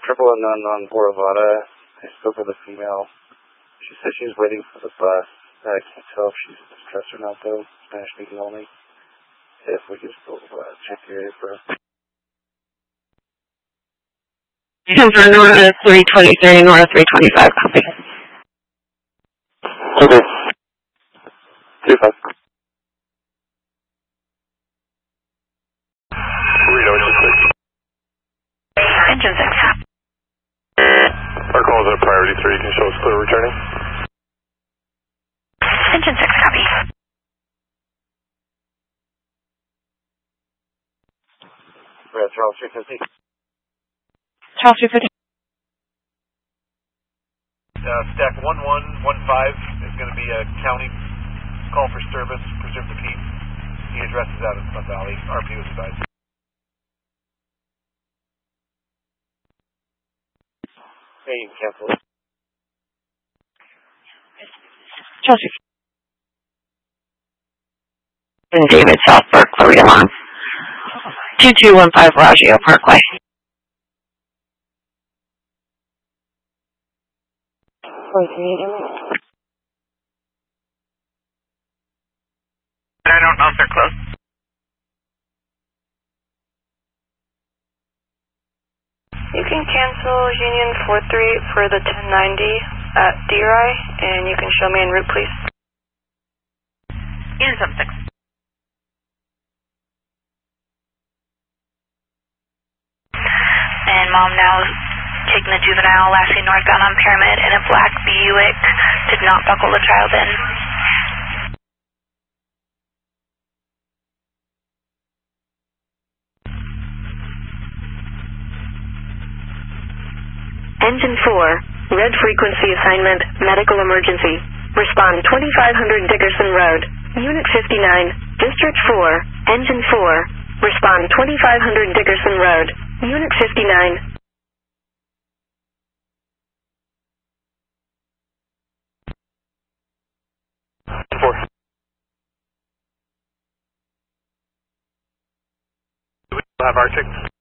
triple unknown on Boravada. I spoke with a female. She said she's waiting for the bus. I can't tell if she's distressed or not, though. Spanish speaking only. If we could just check your area for us. Denver, Nora 323, Nora 325, copy. Okay. 25. Engine 6. Our call is at priority 3. Can you show us clear returning? Engine 6, copy. We're at Charles 350. Charles 350. Stack 1115 is going to be a county call for service, presumed to Pete. The address is out in Sun Valley. RP was advised. Hey, you can cancel. Charles 350. David, South Berkeley, alarm. 2215 Raggio Parkway. Wait, can you hear me? I don't know if they're close. You can cancel Union 43 for the 1090 at DRI, and you can show me en route, please. Union 76. And Mom now taking the juvenile, lastly northbound on Pyramid, and a black Buick did not buckle the child in. Engine 4, red frequency assignment, medical emergency. Respond 2500 Dickerson Road, Unit 59, District 4, Engine 4. Respond 2500 Dickerson Road, Unit 59. Do we have our tickets?